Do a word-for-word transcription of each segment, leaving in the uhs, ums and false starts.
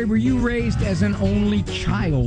Lori, were you raised as an only child?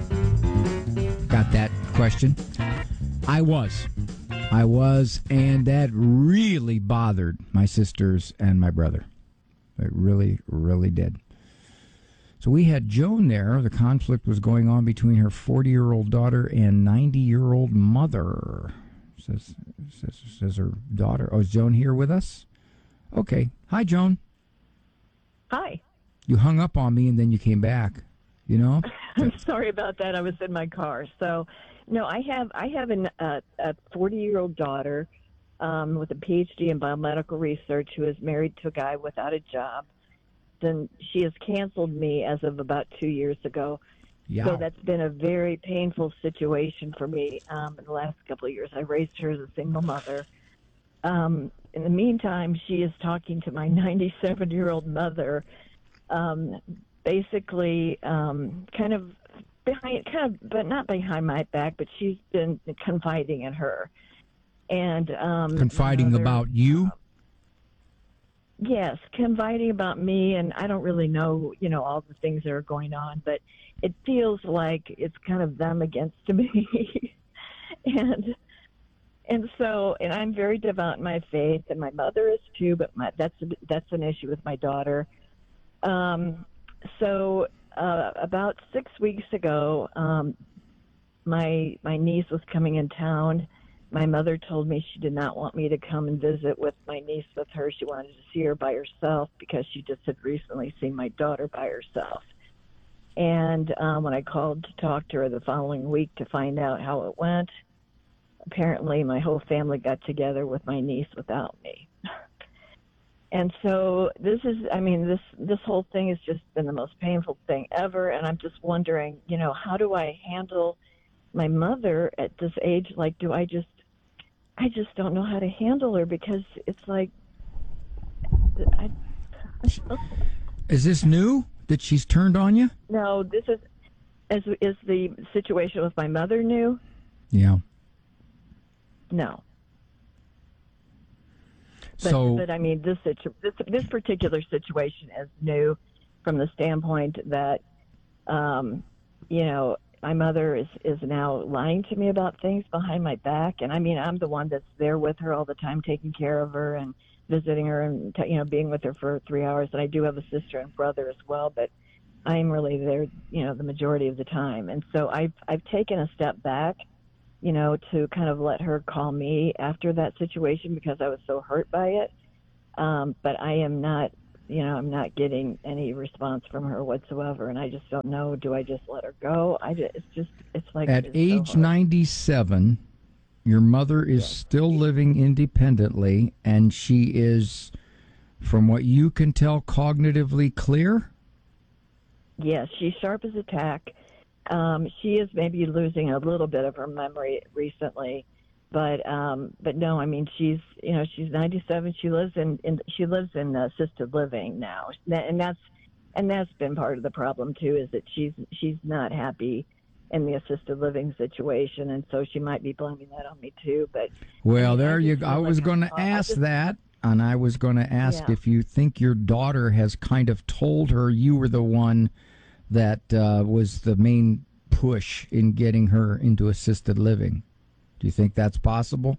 Got that question? I was. I was, and that really bothered my sisters and my brother. It really, really did. So we had Joan there. The conflict was going on between her forty-year-old daughter and ninety-year-old mother. Says, says, says her daughter. Oh, is Joan here with us? Okay. Hi, Joan. Hi. You hung up on me, and then you came back. You know? I'm sorry about that. I was in my car. So, no, I have I have an, uh, a forty-year-old daughter um, with a P H D in biomedical research who is married to a guy without a job. Then she has canceled me as of about two years ago. Yeah. So that's been a very painful situation for me um, in the last couple of years. I raised her as a single mother. Um, in the meantime, she is talking to my ninety-seven-year-old mother, um, basically um, kind of behind, kind of, but not behind my back, but she's been confiding in her. And um, confiding mother, about you? Uh, yes, confiding about me, and I don't really know, you know, all the things that are going on, but it feels like it's kind of them against me. and and so, and I'm very devout in my faith, and my mother is too, but my, that's that's an issue with my daughter. Um, so uh, about six weeks ago, um, my my niece was coming in town. My mother told me she did not want me to come and visit with my niece with her. She wanted to see her by herself because she just had recently seen my daughter by herself. And um, when I called to talk to her the following week to find out how it went, apparently my whole family got together with my niece without me. And so this is, I mean, this this whole thing has just been the most painful thing ever. And I'm just wondering, you know, how do I handle my mother at this age? Like, do I just, I just don't know how to handle her because it's like, I, I is this new that she's turned on you? No, this is, is, is the situation with my mother new? Yeah. No. But, so, but I mean, this, situ- this this particular situation is new from the standpoint that, um, you know, my mother is, is now lying to me about things behind my back. And I mean, I'm the one that's there with her all the time, taking care of her and visiting her and, you know, being with her for three hours. And I do have a sister and brother as well, but I'm really there, you know, the majority of the time. And so I've, I've taken a step back, you know, to kind of let her call me after that situation because I was so hurt by it. Um, but I am not, you know, I'm not getting any response from her whatsoever. And I just don't know, do I just let her go? I just, it's just, it's like. At it's age so ninety-seven, your mother is yes. still living independently, and she is, from what you can tell, cognitively clear? Yes, she's sharp as a tack. Um, she is maybe losing a little bit of her memory recently, but um, but no, I mean she's you know she's ninety-seven. She lives in, in she lives in assisted living now, and that's and that's been part of the problem too. Is that she's she's not happy in the assisted living situation, and so she might be blaming that on me too. But well, I mean, there I you go. I was like going to ask just, that, and I was going to ask yeah. if you think your daughter has kind of told her you were the one that uh, was the main push in getting her into assisted living. Do you think that's possible?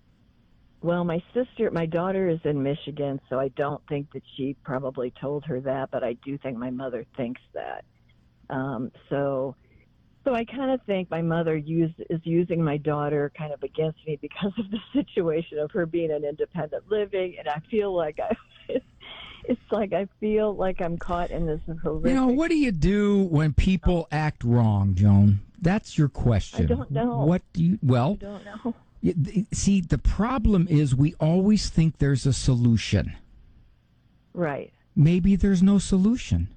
Well, my sister, my daughter is in Michigan, so I don't think that she probably told her that, but I do think my mother thinks that. Um, so, so I kind of think my mother use, is using my daughter kind of against me because of the situation of her being in independent living, and I feel like I, it's like I feel like I'm caught in this horrific. You know, what do you do when people act wrong, Joan? That's your question. I don't know. What do you? Well, I don't know. See, the problem is we always think there's a solution. Right. Maybe there's no solution.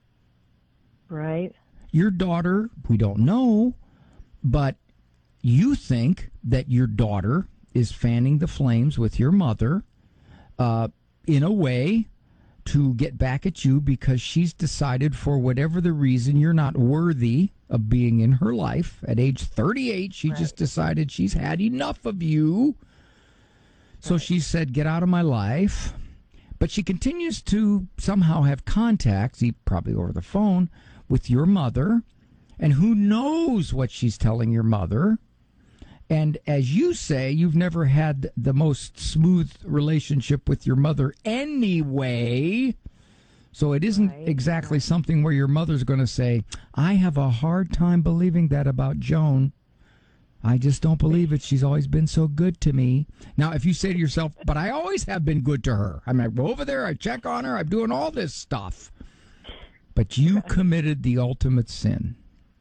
Right. Your daughter, we don't know, but you think that your daughter is fanning the flames with your mother uh, in a way to get back at you because she's decided for whatever the reason you're not worthy of being in her life. At age thirty-eight, she right. just decided she's had enough of you. So right. she said, get out of my life. But she continues to somehow have contacts, probably over the phone, with your mother. And who knows what she's telling your mother. And as you say, you've never had the most smooth relationship with your mother anyway. So it isn't right, exactly right. something where your mother's going to say, I have a hard time believing that about Joan. I just don't believe it. She's always been so good to me. Now, if you say to yourself, but I always have been good to her. I mean, I go over there, I check on her, I'm doing all this stuff. But you committed the ultimate sin.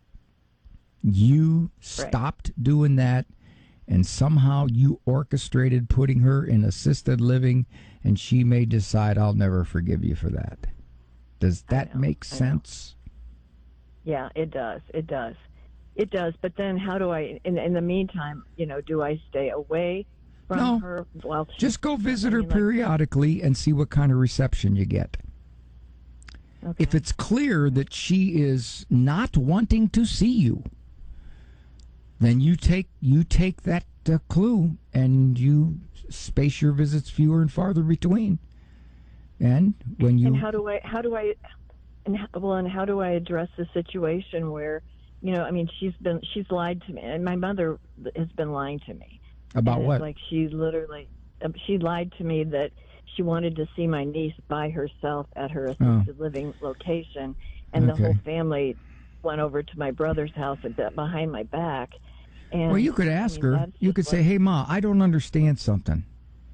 You stopped right. doing that, and somehow you orchestrated putting her in assisted living, and she may decide, I'll never forgive you for that. Does that make sense? Yeah, it does. It does. It does. But then how do I, in, in the meantime, you know, do I stay away from no, her? While she, just go visit I her mean, like, periodically and see what kind of reception you get. Okay. If it's clear that she is not wanting to see you, then you take you take that uh, clue and you space your visits fewer and farther between. And when you and how do I how do I and how, well and how do I address the situation where, you know, I mean, she's been she's lied to me, and my mother has been lying to me about and what? Like she literally um, she lied to me that she wanted to see my niece by herself at her assisted oh. living location, and okay. the whole family went over to my brother's house and behind my back. And, well, you could ask I mean, her. You could what, say, "Hey, Ma, I don't understand something.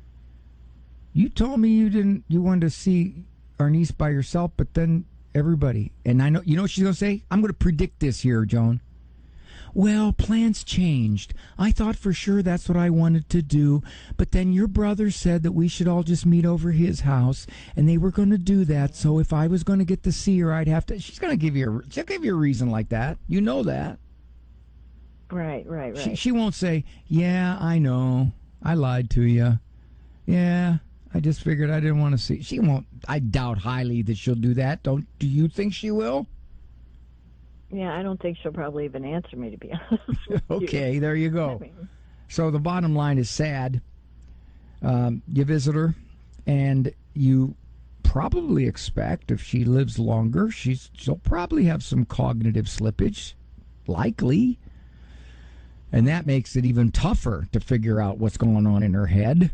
You told me you didn't. You wanted to see our niece by yourself, but then everybody." And I know, you know what she's going to say? I'm going to predict this here, Joan. Well, plans changed. I thought for sure that's what I wanted to do, but then your brother said that we should all just meet over his house, and they were going to do that. So if I was going to get to see her, I'd have to. She's going to give you a. She'll give you a reason like that. You know that. Right, right, right. She, she won't say, yeah, I know. I lied to you. Yeah, I just figured I didn't want to see. She won't. I doubt highly that she'll do that. Don't? Do you think she will? Yeah, I don't think she'll probably even answer me, to be honest. Okay, you. there you go. I mean, so the bottom line is sad. Um, you visit her, and you probably expect if she lives longer, she's, she'll probably have some cognitive slippage, likely. And that makes it even tougher to figure out what's going on in her head.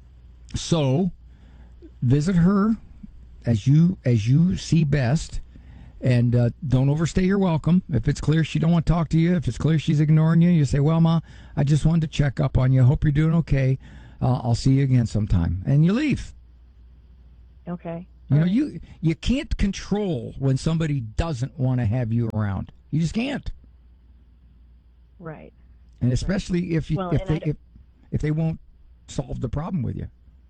So, visit her as you as you see best, and uh, don't overstay your welcome. If it's clear she don't want to talk to you, if it's clear she's ignoring you, you say, "Well, Ma, I just wanted to check up on you. Hope you're doing okay. Uh, I'll see you again sometime," and you leave. Okay. You know, you you can't control when somebody doesn't want to have you around. You just can't. Right. And especially if you, well, if they if, if they won't solve the problem with you.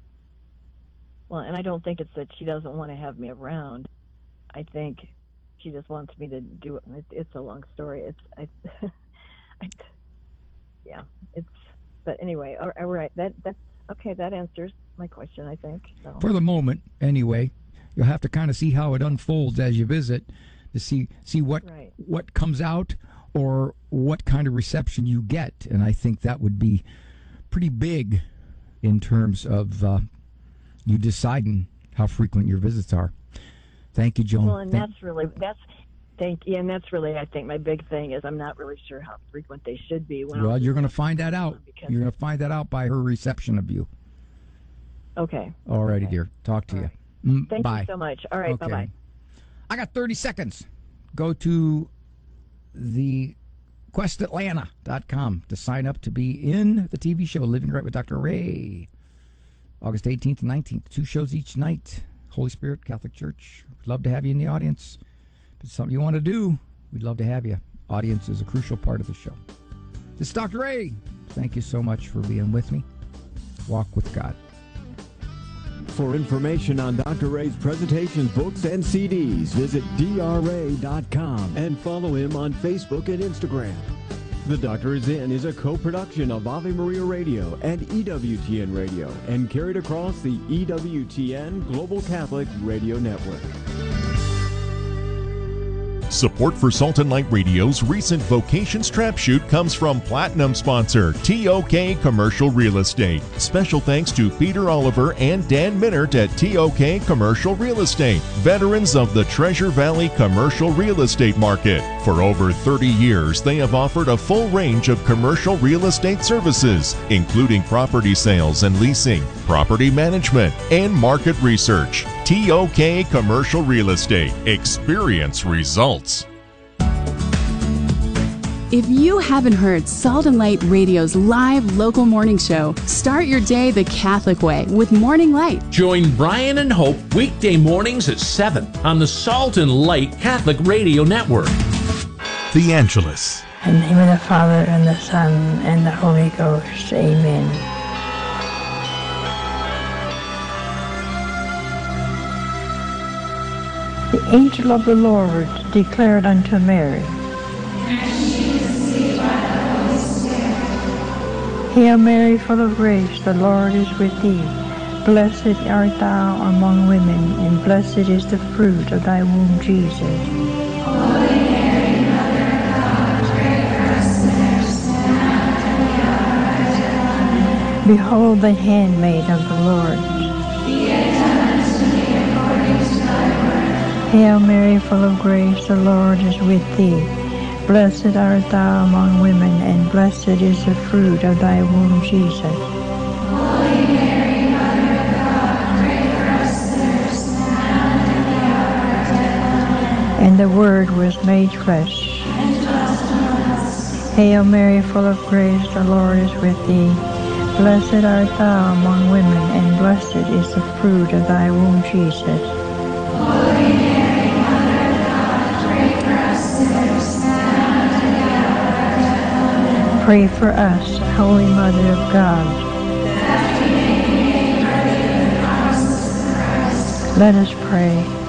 Well, and I don't think it's that she doesn't want to have me around. I think she just wants me to do it. it it's a long story. It's, I, I, yeah, it's. But anyway, all, all right. That that's okay. That answers my question, I think. So. For the moment, anyway, you'll have to kind of see how it unfolds as you visit to see see what right. what comes out. Or what kind of reception you get. And I think that would be pretty big in terms of uh, you deciding how frequent your visits are. Thank you, Joan. Well, and thank- that's really, that's, thank you. And that's really, I think, my big thing is I'm not really sure how frequent they should be. When well, you're going to find that out. You're going to find that out by her reception of you. Okay. All righty, okay. dear. Talk to All you. Right. Mm, thank bye. you so much. All right, okay. bye-bye. I got thirty seconds. Go to the quest atlanta dot com to sign up to be in the T V show Living Right with Doctor Ray. August eighteenth and nineteenth. Two shows each night. Holy Spirit Catholic Church. We'd love to have you in the audience. If it's something you want to do, we'd love to have you. Audience is a crucial part of the show. This is Doctor Ray. Thank you so much for being with me. Walk with God. For information on Doctor Ray's presentations, books, and C Ds, visit D R A dot com and follow him on Facebook and Instagram. The Doctor Is In is a co-production of Ave Maria Radio and E W T N Radio and carried across the E W T N Global Catholic Radio Network. Support for Salt and Light Radio's recent Vocation Strap Shoot comes from Platinum sponsor T O K Commercial Real Estate. Special thanks to Peter Oliver and Dan Minert at T O K Commercial Real Estate, veterans of the Treasure Valley commercial real estate market. For over thirty years, they have offered a full range of commercial real estate services, including property sales and leasing, property management, and market research. T O K Commercial Real Estate. Experience results. If you haven't heard Salt and Light Radio's live local morning show, start your day the Catholic way with Morning Light. Join Brian and Hope weekday mornings at seven on the Salt and Light Catholic Radio Network. The Angelus. In the name of the Father, and the Son, and the Holy Ghost. Amen. The angel of the Lord declared unto Mary, Hail Mary, full of grace, the Lord is with thee. Blessed art thou among women, and blessed is the fruit of thy womb, Jesus. Holy Mary, Mother of God, pray for us sinners, now and at the hour of our death. Behold the handmaid of the Lord. Be it done unto me according to thy word. Hail Mary, full of grace, the Lord is with thee. Blessed art thou among women, and blessed is the fruit of thy womb, Jesus. Holy Mary, Mother of God, pray for us sinners, now and at the hour of our death. And the Word was made flesh, and dwelt among us. Hail Mary, full of grace, the Lord is with thee. Blessed art thou among women, and blessed is the fruit of thy womb, Jesus. Holy Mary, Mother of God, pray for us sinners, now and at the hour of our death. Pray for us, Holy Mother of God. That we may be made worthy of the promises of Christ. Let us pray.